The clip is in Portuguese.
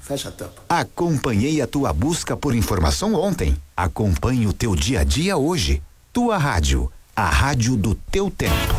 Fecha a tampa. Acompanhei a tua busca por informação ontem. Acompanhe o teu dia a dia hoje. Tua rádio, a rádio do teu tempo.